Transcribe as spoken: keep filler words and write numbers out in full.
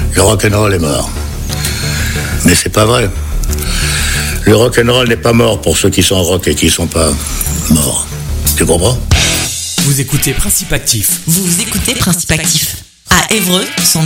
Le rock'n'roll est mort. Mais c'est pas vrai. Le rock'n'roll n'est pas mort pour ceux qui sont rock et qui sont pas morts. Tu comprends ? Vous écoutez Principe Actif. Vous écoutez Principe Actif. À Évreux, cent